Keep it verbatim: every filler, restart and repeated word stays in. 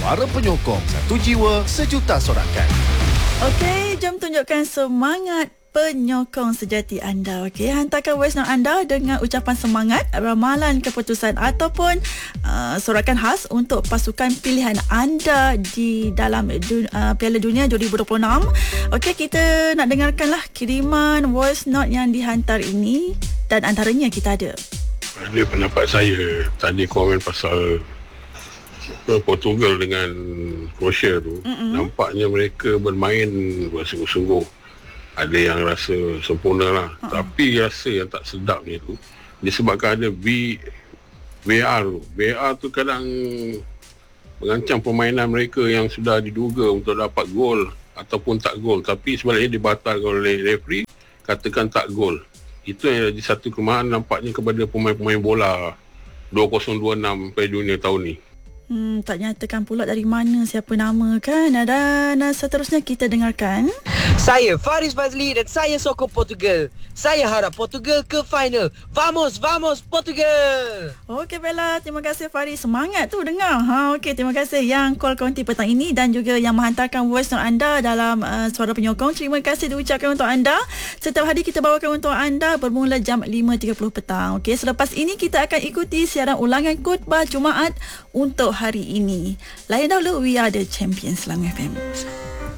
Suara Penyokong, satu jiwa, sejuta sorakan. Okey, jom tunjukkan semangat penyokong sejati anda. Okey, hantarkan voice note anda dengan ucapan semangat, ramalan keputusan ataupun uh, sorakan khas untuk pasukan pilihan anda di dalam dun- uh, Piala Dunia dua ribu dua puluh enam. Okey, kita nak dengarkanlah kiriman voice note yang dihantar ini dan antaranya kita ada. Ada pendapat saya tadi komen pasal Portugal dengan Croatia tu, mm-hmm. nampaknya mereka bermain bersungguh-sungguh. Ada yang rasa sempurna lah, uh-huh. tapi rasa yang tak sedap ni tu disebabkan ada V VAR tu. VAR tu kadang mengancam permainan mereka yang sudah diduga untuk dapat gol ataupun tak gol, tapi sebenarnya dibatalkan oleh referee, katakan tak gol. Itu yang jadi satu kelemahan nampaknya kepada pemain-pemain bola dua ribu dua puluh enam Piala Dunia tahun ni. Hmm, tak nyatakan pula dari mana, siapa nama kan. Dan seterusnya kita dengarkan. Saya Faris Fazli dan saya sokong Portugal. Saya harap Portugal ke final. Vamos, vamos Portugal. Okey Bella, terima kasih Faris. Semangat tu dengar. Ha, okey, terima kasih yang call konti petang ini dan juga yang menghantarkan voice note anda dalam uh, Suara Penyokong. Terima kasih diucapkan untuk anda. Setiap hari kita bawakan untuk anda bermula jam lima tiga puluh petang. Okey, selepas ini kita akan ikuti siaran ulangan khutbah Jumaat untuk hari ini. Layan dahulu, We Are The Champions Selangor F M.